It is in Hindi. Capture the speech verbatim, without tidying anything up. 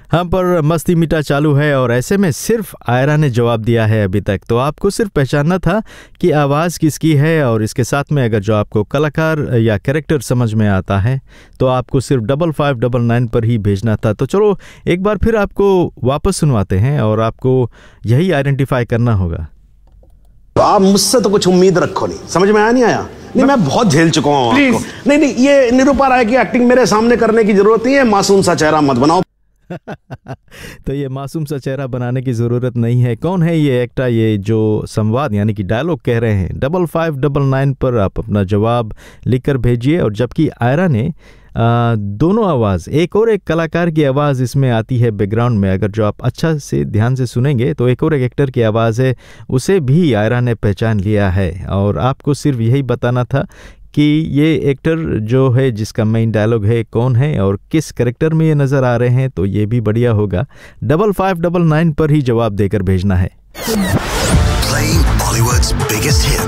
हाँ, पर मस्ती मीठा चालू है और ऐसे में सिर्फ आयरा ने जवाब दिया है अभी तक। तो आपको सिर्फ पहचानना था कि आवाज़ किसकी है, और इसके साथ में अगर जो आपको कलाकार या कैरेक्टर समझ में आता है तो आपको सिर्फ डबल फाइव डबल नाइन पर ही भेजना था। तो चलो एक बार फिर आपको वापस सुनवाते हैं और आपको यही आइडेंटिफाई करना होगा। आप मुझसे तो कुछ उम्मीद रखो नहीं, समझ में आया नहीं आया? नहीं, मैं बहुत झेल चुका हूँ आपको। नहीं नहीं, ये निरूपा राय की एक्टिंग मेरे सामने करने की जरूरत नहीं है। मासूम सा चेहरा मत बनाओ। तो ये मासूम सा चेहरा बनाने की ज़रूरत नहीं है। कौन है ये एक्टर, ये जो संवाद यानी कि डायलॉग कह रहे हैं? डबल फाइव डबल नाइन पर आप अपना जवाब लिखकर भेजिए। और जबकि आयरा ने आ, दोनों आवाज़, एक और एक कलाकार की आवाज़ इसमें आती है बैकग्राउंड में। अगर जो आप अच्छा से ध्यान से सुनेंगे तो एक और एक एक्टर की आवाज़ है, उसे भी आयरा ने पहचान लिया है। और आपको सिर्फ यही बताना था कि ये एक्टर जो है जिसका मेन डायलॉग है कौन है और किस कैरेक्टर में ये नज़र आ रहे हैं। तो ये भी बढ़िया होगा। डबल फाइव डबल नाइन पर ही जवाब देकर भेजना है। Playing Bollywood's biggest hits.